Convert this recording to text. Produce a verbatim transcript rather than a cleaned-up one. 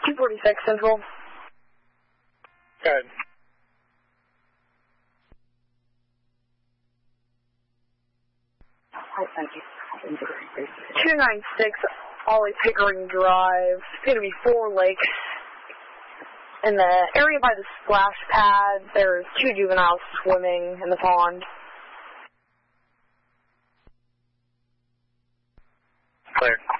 two forty-six Central. Go ahead. two ninety-six Ollie Pickering Drive. It's going to be four lakes. In the area by the splash pad, there's two juveniles swimming in the pond. Clear.